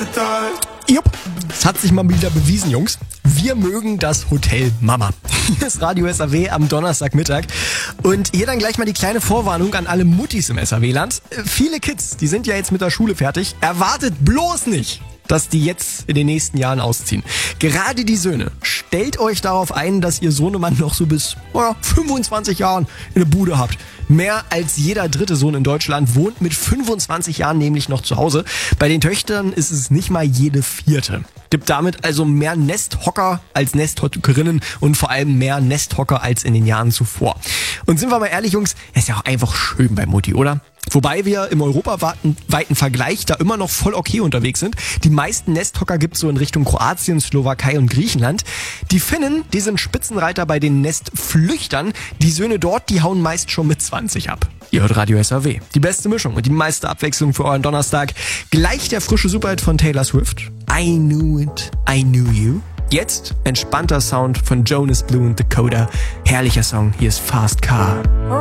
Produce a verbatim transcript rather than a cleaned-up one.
Jupp, es hat sich mal wieder bewiesen, Jungs. Wir mögen das Hotel Mama. Hier ist Radio S A W am Donnerstagmittag. Und hier dann gleich mal die kleine Vorwarnung an alle Muttis im S A W-Land. Viele Kids, die sind ja jetzt mit der Schule fertig. Erwartet bloß nicht, dass die jetzt in den nächsten Jahren ausziehen. Gerade die Söhne, stellt euch darauf ein, dass ihr Sohnemann noch so bis oh, fünfundzwanzig Jahren in der Bude habt. Mehr als jeder dritte Sohn in Deutschland wohnt mit fünfundzwanzig Jahren nämlich noch zu Hause. Bei den Töchtern ist es nicht mal jede vierte. Gibt damit also mehr Nesthocker als Nesthockerinnen und vor allem mehr Nesthocker als in den Jahren zuvor. Und sind wir mal ehrlich, Jungs, ist ja auch einfach schön bei Mutti, oder? Wobei wir im europaweiten Vergleich da immer noch voll okay unterwegs sind. Die meisten Nesthocker gibt's so in Richtung Kroatien, Slowakei und Griechenland. Die Finnen, die sind Spitzenreiter bei den Nestflüchtern. Die Söhne dort, die hauen meist schon mit zwanzig ab. Ihr hört Radio S A W. Die beste Mischung und die meiste Abwechslung für euren Donnerstag. Gleich der frische Superhit von Taylor Swift. I knew it, I knew you. Jetzt entspannter Sound von Jonas Blue und Dakota. Herrlicher Song, hier ist Fast Car.